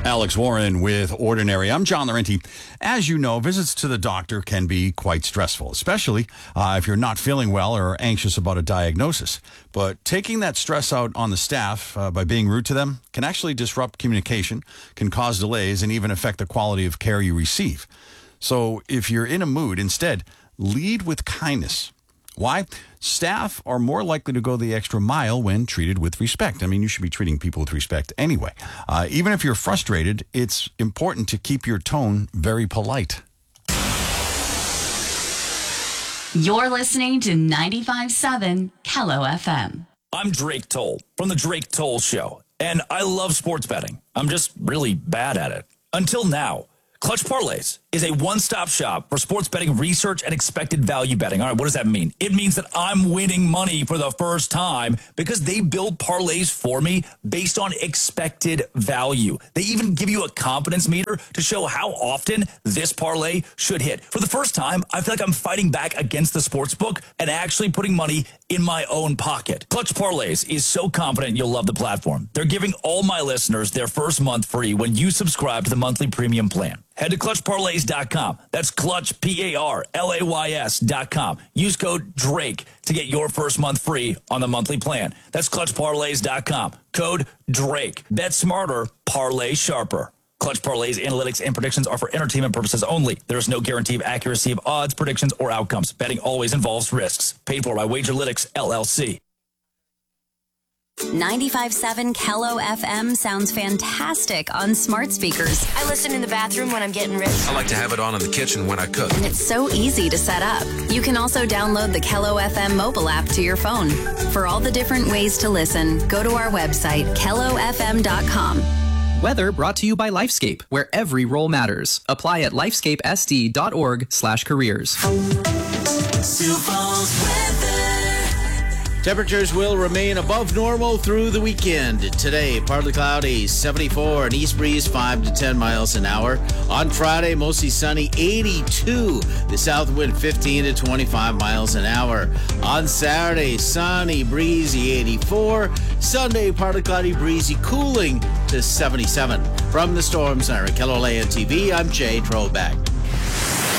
Alex Warren with Ordinary. I'm John Laurenti. As you know, visits to the doctor can be quite stressful, especially if you're not feeling well or anxious about a diagnosis. But taking that stress out on the staff by being rude to them can actually disrupt communication, can cause delays, and even affect the quality of care you receive. So if you're in a mood, instead, lead with kindness. Why? Staff are more likely to go the extra mile when treated with respect. I mean, you should be treating people with respect anyway. Even if you're frustrated, it's important to keep your tone very polite. You're listening to 95.7 Kello FM. I'm Drake Toll from The Drake Toll Show, and I love sports betting. I'm just really bad at it. Until now. Clutch Parlays is a one-stop shop for sports betting research and expected value betting. All right, what does that mean? It means that I'm winning money for the first time because they build parlays for me based on expected value. They even give you a confidence meter to show how often this parlay should hit. For the first time, I feel like I'm fighting back against the sportsbook and actually putting money in my own pocket. Clutch Parlays is so confident you'll love the platform. They're giving all my listeners their first month free when you subscribe to the monthly premium plan. Head to ClutchParlays.com. That's Clutch, P-A-R-L-A-Y-S.com. Use code DRAKE to get your first month free on the monthly plan. That's ClutchParlays.com. Code DRAKE. Bet smarter, parlay sharper. Clutch Parlays analytics and predictions are for entertainment purposes only. There is no guarantee of accuracy of odds, predictions, or outcomes. Betting always involves risks. Paid for by Wagerlytics, LLC. 95.7 Kello FM sounds fantastic on smart speakers. I listen in the bathroom when I'm getting ready. I like to have it on in the kitchen when I cook. And it's so easy to set up. You can also download the Kello FM mobile app to your phone. For all the different ways to listen, go to our website, kellofm.com. Weather brought to you by Lifescape, where every role matters. Apply at lifescapesd.org/careers. Sioux Falls weather. Temperatures will remain above normal through the weekend. Today, partly cloudy, 74, an east breeze 5 to 10 miles an hour. On Friday, mostly sunny, 82. The south wind 15 to 25 miles an hour. On Saturday, sunny, breezy, 84. Sunday, partly cloudy, breezy, cooling to 77. From the Storm Center, KELOLAN TV, I'm Jay Trobeck.